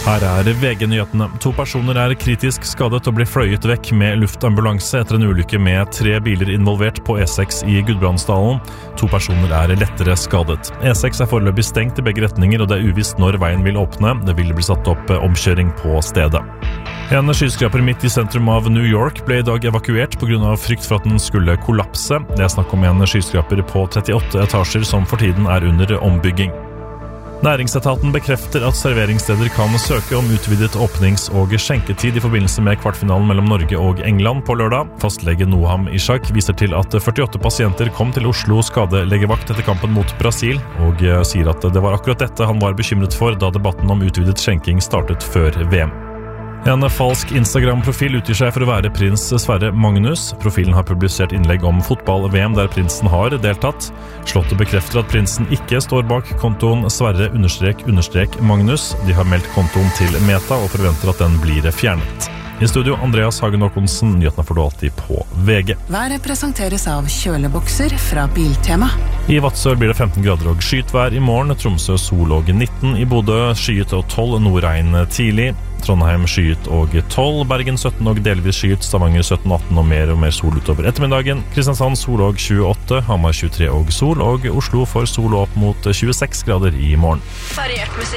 Her VG-nyhetene. 2 personer kritisk skadet og blir fløyet vekk med luftambulanse etter en ulykke med 3 biler involvert på E6 i Gudbrandsdalen. 2 personer lettere skadet. E6 foreløpig stengt i begge retninger, og det uvisst når veien vil åpne. Det vil bli satt opp omkjøring på stedet. En skyskraper midt i sentrum av New York ble i dag evakuert på grunn av frykt for at den skulle kollapse. Det snakk om en skyskraper på 38 etasjer som for tiden under ombygging. Næringsetaten bekrefter at serveringssteder kan søke om utvidet åpnings- og skjenketid i forbindelse med kvartfinalen mellom Norge og England på lørdag. Fastlege Noham Ishak viser til at 48 pasienter kom til Oslo skadelegevakt etter kampen mot Brasil, og sier at det var akkurat dette han var bekymret for da debatten om utvidet skjenking startet før VM. En falsk Instagram-profil utgir seg for å være prins Sverre Magnus. Profilen har publisert innlegg om fotball-VM der prinsen har deltatt. Slottet bekrefter at prinsen ikke står bak kontoen Sverre_Magnus. De har meldt kontoen til Meta og forventer at den blir fjernet. I studio, Andreas Hagen Håkonsen. Nyhetene får du alltid på VG. Været presenteres av kjølebokser fra Biltema. I Vadsø blir det 15 grader og skyet vær i morgen. Tromsø sol og 19. I Bodø skyet og 12, nordregn tidlig. Trondheim skyet og 12, Bergen 17 og delvis skyet, Stavanger 17-18 og mer sol utover ettermiddagen. Kristiansand sol og 28, Hamar 23 og sol, og Oslo får sol opp mot 26 grader i morgen. Variert musikk.